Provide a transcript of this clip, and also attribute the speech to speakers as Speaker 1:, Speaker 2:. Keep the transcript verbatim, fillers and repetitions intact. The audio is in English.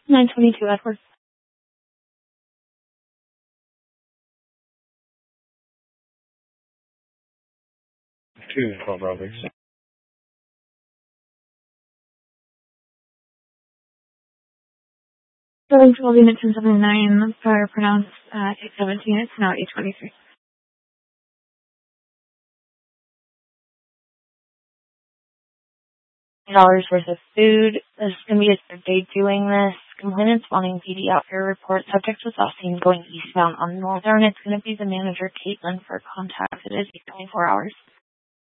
Speaker 1: nine twenty-two Edward.
Speaker 2: Two twelve Brothers.
Speaker 1: Seven twelve unit ten seventy-nine, prior pronounced uh, eight seventeen, it's now eight twenty-three.
Speaker 3: Dollars worth of food. This is going to be his third day doing this. Complainants wanting P D out here report. Subject was last seen going eastbound on Northern. It's going to be the manager, Caitlin, for contact. It is twenty-four hours.